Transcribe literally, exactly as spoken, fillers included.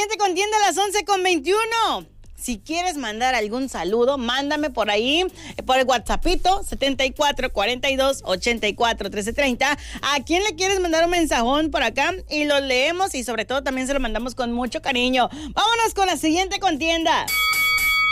siguiente contienda a las once con veintiuno. Si quieres mandar algún saludo, mándame por ahí, por el WhatsAppito, setenta y cuatro, cuarenta y dos, ochenta y cuatro, trece, treinta. ¿A quién le quieres mandar un mensajón por acá? Y lo leemos y sobre todo también se lo mandamos con mucho cariño. Vámonos con la siguiente contienda.